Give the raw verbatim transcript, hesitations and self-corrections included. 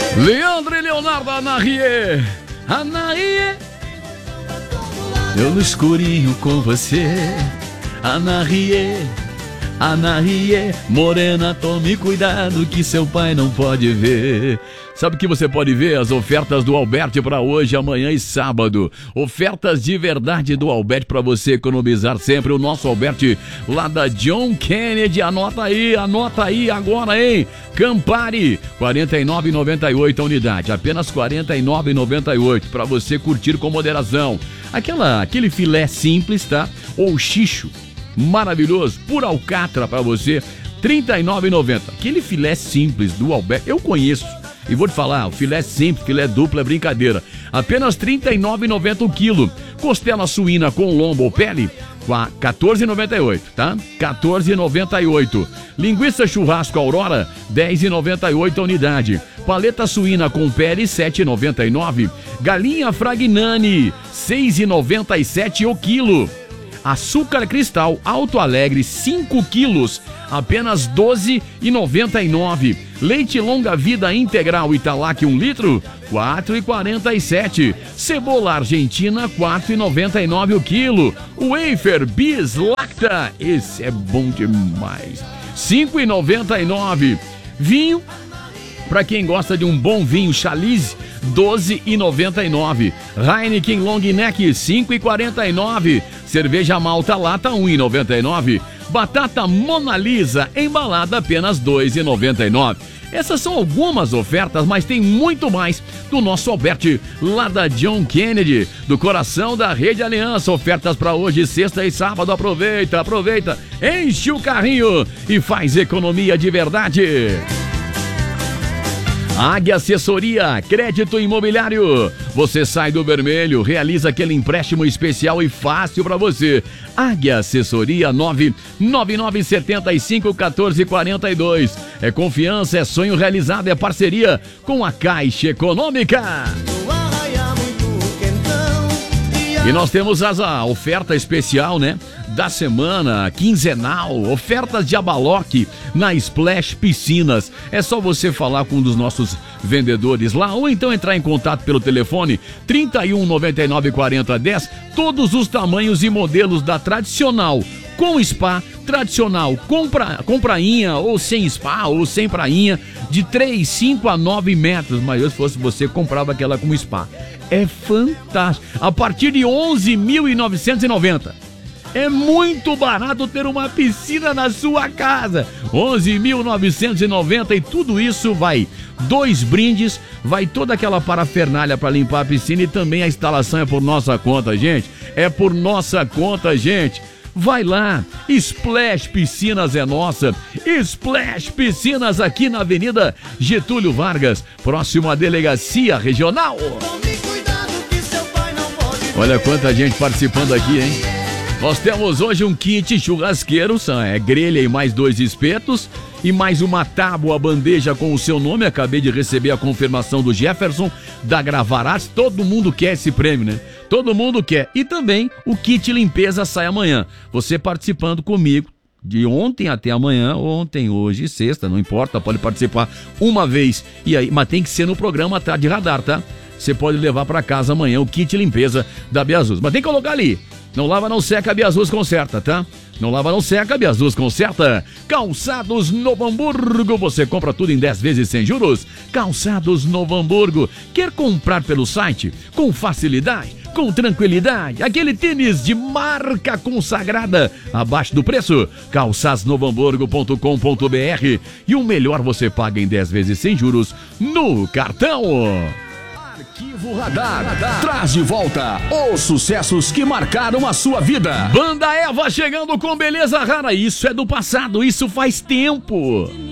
Leandro e Leonardo Anahie. Anahie. Eu no escurinho com você. Anahie. Anahie. Morena, tome cuidado que seu pai não pode ver. Sabe o que você pode ver? As ofertas do Alberti para hoje, amanhã e sábado. Ofertas de verdade do Alberti para você economizar sempre. O nosso Alberti lá da John Kennedy. Anota aí, anota aí agora, hein? Campari, quarenta e nove reais e noventa e oito centavos a unidade. Apenas quarenta e nove reais e noventa e oito centavos para você curtir com moderação. Aquela, aquele filé simples, tá? Ou xixo, maravilhoso, por alcatra para você, trinta e nove reais e noventa centavos. Aquele filé simples do Alberti, eu conheço. E vou te falar, o filé simples, filé duplo é brincadeira. Apenas trinta e nove reais e noventa centavos o quilo. Costela suína com lombo ou pele, quatorze reais e noventa e oito centavos, tá? quatorze reais e noventa e oito centavos. Linguiça churrasco Aurora, dez reais e noventa e oito centavos a unidade. Paleta suína com pele, sete reais e noventa e nove centavos. Galinha Fragnani, seis reais e noventa e sete centavos o quilo. Açúcar cristal Alto Alegre, cinco quilos, apenas doze reais e noventa e nove centavos. Leite longa vida integral Italac um litro, quatro reais e quarenta e sete centavos. Cebola argentina, quatro reais e noventa e nove centavos o quilo. Wafer Bis Lacta, esse é bom demais, cinco reais e noventa e nove centavos. Vinho, para quem gosta de um bom vinho Chalice, doze reais e noventa e nove centavos. Heineken Long Neck, cinco reais e quarenta e nove centavos. Cerveja Malta Lata, um real e noventa e nove centavos. Batata Mona Lisa, embalada, apenas dois reais e noventa e nove centavos. Essas são algumas ofertas, mas tem muito mais do nosso Alberti, lá da John Kennedy, do coração da Rede Aliança. Ofertas para hoje, sexta e sábado. Aproveita, aproveita, enche o carrinho e faz economia de verdade. Águia Assessoria, crédito imobiliário. Você sai do vermelho, realiza aquele empréstimo especial e fácil para você. Águia Assessoria, nove nove nove sete cinco um quatro quatro dois. É confiança, é sonho realizado, é parceria com a Caixa Econômica. E nós temos a oferta especial, né? Da semana, quinzenal, ofertas de Abaloque na Splash Piscinas. É só você falar com um dos nossos vendedores lá ou então entrar em contato pelo telefone trinta e um, noventa e nove, quarenta, dez. Todos os tamanhos e modelos da tradicional com spa, tradicional com, pra, com prainha ou sem spa ou sem prainha, de três, cinco a nove metros. Mas se fosse você, comprava aquela com spa. É fantástico. A partir de onze mil novecentos e noventa. É muito barato ter uma piscina na sua casa. onze mil novecentos e noventa e tudo isso vai dois brindes, vai toda aquela parafernália para limpar a piscina e também a instalação é por nossa conta, gente. É por nossa conta, gente. Vai lá, Splash Piscinas é nossa. Splash Piscinas aqui na Avenida Getúlio Vargas, próximo à Delegacia Regional. Olha quanta gente participando aqui, hein? Nós temos hoje um kit churrasqueiro, é grelha e mais dois espetos e mais uma tábua bandeja com o seu nome. Acabei de receber a confirmação do Jefferson da Gravarás. Todo mundo quer esse prêmio, né? Todo mundo quer. E também o kit limpeza sai amanhã. Você participando comigo de ontem até amanhã, ontem, hoje, sexta, não importa, pode participar uma vez. E aí, mas tem que ser no programa Tarde Radar, tá? Você pode levar para casa amanhã o kit limpeza da Biazus. Mas tem que colocar ali. Não lava, não seca, a Biazus conserta, tá? Não lava, não seca, a Biazus conserta. Calçados Novo Hamburgo. Você compra tudo em dez vezes sem juros. Calçados Novo Hamburgo. Quer comprar pelo site? Com facilidade, com tranquilidade. Aquele tênis de marca consagrada, abaixo do preço. calçados novo hamburgo ponto com ponto br. E o melhor, você paga em dez vezes sem juros no cartão. Arquivo Radar, Radar traz de volta os sucessos que marcaram a sua vida. Banda Eva chegando com beleza rara. Isso é do passado, isso faz tempo.